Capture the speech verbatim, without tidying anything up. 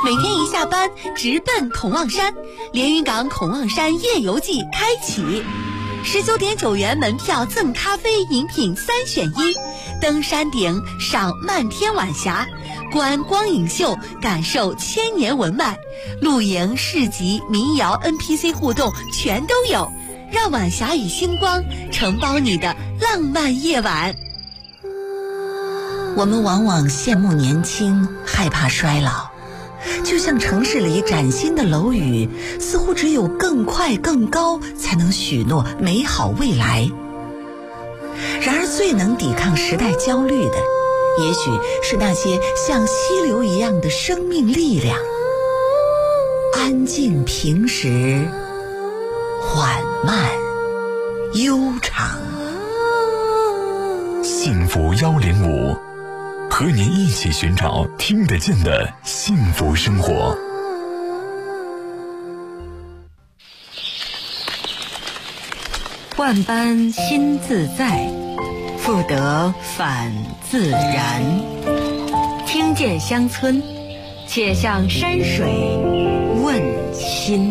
每天一下班直奔孔望山，连云港孔望山夜游季开启，十九点九元门票赠咖啡饮品三选一，登山顶赏漫天晚霞，观光影秀感受千年文脉，露营市集民谣 N P C 互动全都有，让晚霞与星光承包你的浪漫夜晚。 我们往往羡慕年轻，害怕衰老，就像城市里崭新的楼宇，似乎只有更快更高才能许诺美好未来。然而最能抵抗时代焦虑的，也许是那些像溪流一样的生命力量，安静平实，缓慢悠长。 幸福幺零五，和您一起寻找听得见的幸福生活。 万般心自在，复得返自然。听见乡村，且向山水问心。